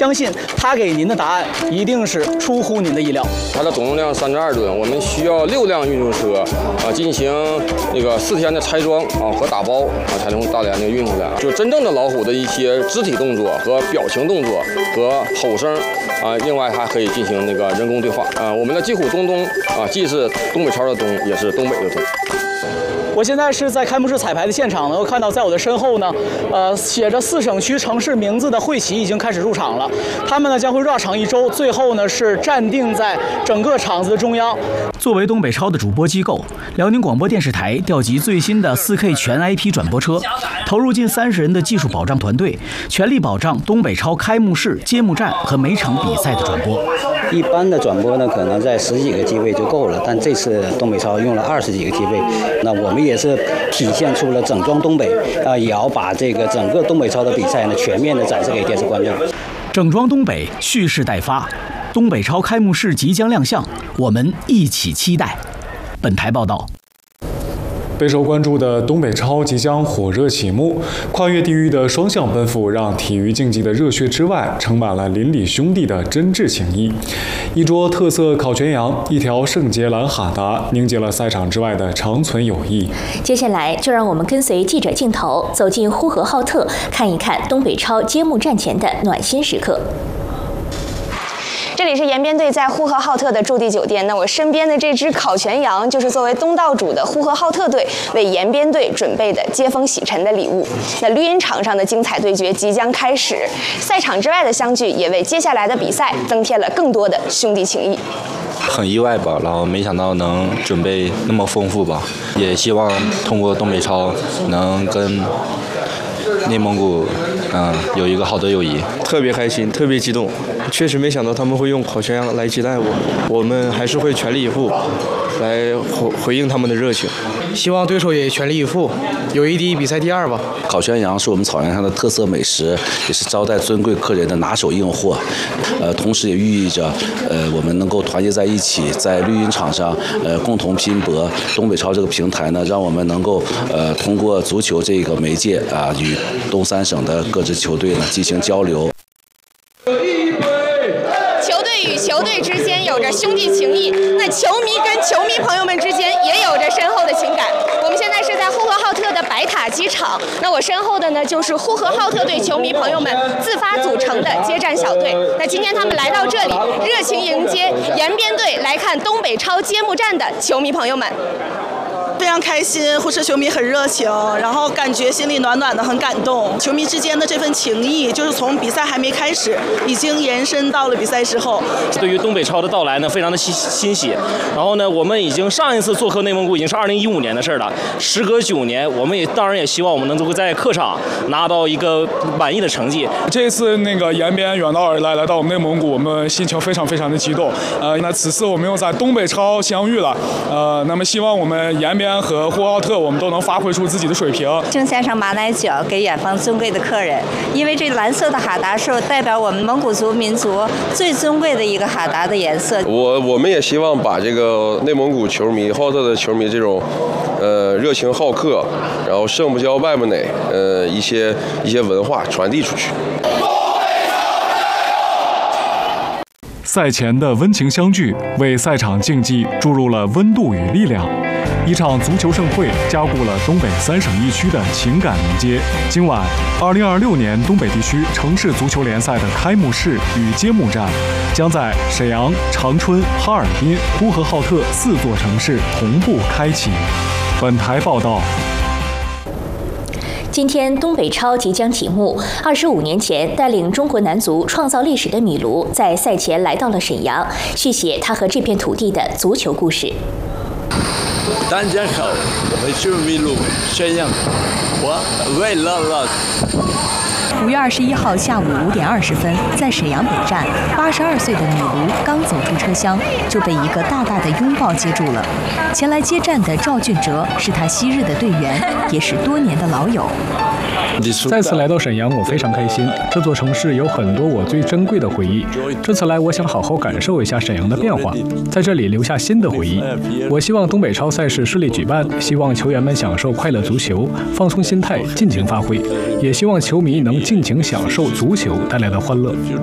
相信他给您的答案一定是出乎您的意料。 它的总重量32吨，我们需要6辆运输车进行那个4天的拆装和打包才能从大连运回来。就是真正的老虎的一些肢体动作和表情动作和吼声另外还可以进行那个人工对话我们的鸡虎东东既是东北超的东，也是东北的东。 我现在是在开幕式彩排的现场，能够看到在我的身后呢，写着4省区城市名字的会旗已经开始入场了。他们呢将会绕场1周，最后呢是站定在整个场子的中央。作为东北超的主播机构，辽宁广播电视台调集最新的4K 全 IP 转播车，投入近30人的技术保障团队，全力保障东北超开幕式、揭幕战和每场比赛的转播。 一般的转播呢，可能在10几个机位就够了，但这次东北超用了20几个机位，那我们也是体现出了整装东北也要把这个整个东北超的比赛呢全面的展示给电视观众。 整装东北，蓄势待发，东北超开幕式即将亮相，我们一起期待。本台报道。 备受关注的东北超即将火热启幕，跨越地域的双向奔赴，让体育竞技的热血之外，盛满了邻里兄弟的真挚情谊。一桌特色烤全羊，一条圣洁蓝哈达，凝结了赛场之外的长存友谊。 接下来，就让我们跟随记者镜头走进呼和浩特，看一看东北超揭幕战前的暖心时刻。这里是延边队在呼和浩特的驻地酒店。那我身边的这只烤全羊，就是作为东道主的呼和浩特队为延边队准备的接风洗尘的礼物。那绿茵场上的精彩对决即将开始，赛场之外的相聚也为接下来的比赛增添了更多的兄弟情谊。 很意外吧，然后没想到能准备那么丰富吧，也希望通过东北超能跟内蒙古有一个好的友谊。 特别开心，特别激动，确实没想到他们会用烤全羊来接待我，我们还是会全力以赴来回应他们的热情， 希望对手也全力以赴，友谊第一，比赛第二吧。 烤全羊是我们草原上的特色美食，也是招待尊贵客人的拿手硬货，同时也寓意着我们能够团结在一起，在绿茵场上共同拼搏。东北超这个平台呢，让我们能够通过足球这个媒介与东3省的各支球队呢进行交流。 球队与球队之间有着兄弟情谊，那球迷跟球迷朋友们之间也有着深厚的情感。我们现在是在呼和浩特的白塔机场，那我身后的呢就是呼和浩特队球迷朋友们自发组成的接战小队。那今天他们来到这里，热情迎接延边队来看东北超揭幕战的球迷朋友们。 非常开心，呼市球迷很热情，然后感觉心里暖暖的，很感动。球迷之间的这份情谊，就是从比赛还没开始，已经延伸到了比赛之后。 对于东北超的到来呢，非常的欣喜。然后呢，我们已经上一次做客内蒙古已经是2015年的事了，时隔9年，我们也当然也希望我们能够在客场拿到一个满意的成绩。 这次那个延边远道而来，来到我们内蒙古，我们心情非常的激动。那此次我们又在东北超相遇了，那么希望我们延边和呼和浩特，我们都能发挥出自己的水平， 敬献上马奶酒给远方尊贵的客人。因为这蓝色的哈达是代表我们蒙古族民族最尊贵的一个哈达的颜色。 我们也希望把这个内蒙古球迷、浩特的球迷这种热情好客，然后胜不骄败不馁，一些文化传递出去。 赛前的温情相聚，为赛场竞技注入了温度与力量。一场足球盛会加固了东北3省1区的情感凝结。今晚，2026年东北地区城市足球联赛的开幕式与揭幕战，将在沈阳、长春、哈尔滨、呼和浩特4座城市同步开启。本台报道。 今天东北超即将启幕，25年前带领中国男足创造历史的米卢，在赛前来到了沈阳，续写他和这片土地的足球故事。 大家好，我是米卢，沈阳，我为了。 5月21号下午5点20分，在沈阳北站，82岁的米卢刚走出车厢，就被一个大大的拥抱接住了。前来接战的赵俊哲是他昔日的队员，也是多年的老友。 再次来到沈阳，我非常开心。这座城市有很多我最珍贵的回忆。这次来，我想好好感受一下沈阳的变化，在这里留下新的回忆。我希望东北超赛事顺利举办，希望球员们享受快乐足球，放松心态，尽情发挥。也希望球迷能尽情享受足球带来的欢乐。